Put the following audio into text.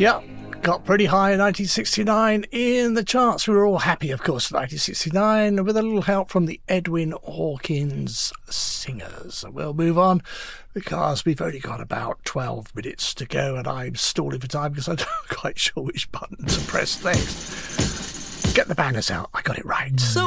Yeah, got pretty high in 1969 in the charts. We were all happy, of course, in 1969, with a little help from the Edwin Hawkins Singers. We'll move on because we've only got about 12 minutes to go, and I'm stalling for time because I'm not quite sure which button to press next. Get the banners out. I got it right.